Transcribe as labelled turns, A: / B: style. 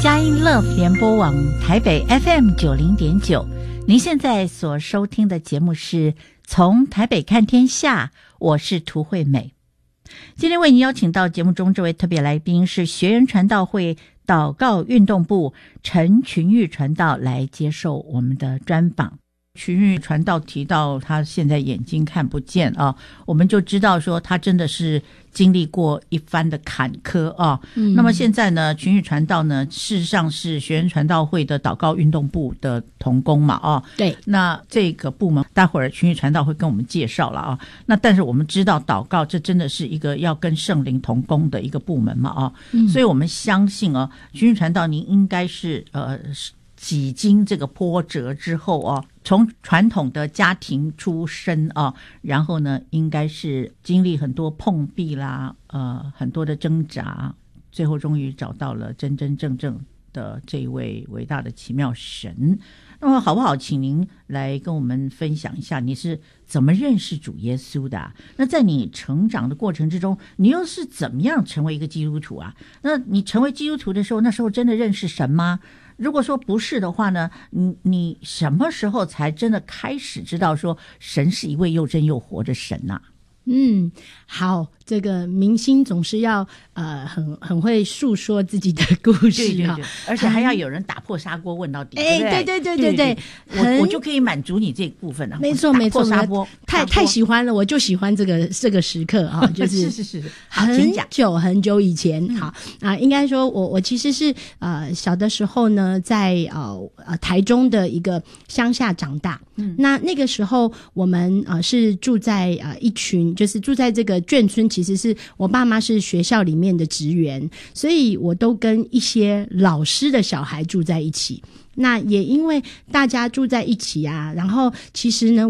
A: 佳音Love 联播网台北 FM90.9，您现在所收听的节目是从台北看天下，我是涂惠美。今天为您邀请到节目中这位特别来宾是学园传道会祷告运动部陈群玉传道来接受我们的专访。群玉传道提到他现在眼睛看不见啊，我们就知道说他真的是经历过一番的坎坷啊。那么现在呢，群玉传道呢，事实上是学园传道会的祷告运动部的同工嘛啊。
B: 对，
A: 那这个部门待会儿群玉传道会跟我们介绍了啊。那但是我们知道祷告这真的是一个要跟圣灵同工的一个部门嘛啊。所以我们相信啊，群玉传道您应该是几经这个波折之后啊，从传统的家庭出身啊，然后呢，应该是经历很多碰壁啦，很多的挣扎，最后终于找到了真真正正的这一位伟大的奇妙神。那么好不好，请您来跟我们分享一下你是怎么认识主耶稣的啊？那在你成长的过程之中，你又是怎么样成为一个基督徒啊？那你成为基督徒的时候，那时候真的认识神吗？如果说不是的话呢，你什么时候才真的开始知道说神是一位又真又活的神啊？
B: 好，这个明星总是要很会诉说自己的故事，
A: 对对对，而且还要有人打破砂锅问到底，对，我就可以满足你这部分了。
B: 没错没错，太喜欢了，我就喜欢这个时刻啊，就是
A: 是，
B: 很久以前，好啊，应该说我其实是小的时候呢，在台中的一个乡下长大，那个时候我们是住在一群，就是住在这个眷村，其实是我爸妈是学校里面的职员，所以我都跟一些老师的小孩住在一起。那也因为大家住在一起啊，然后其实呢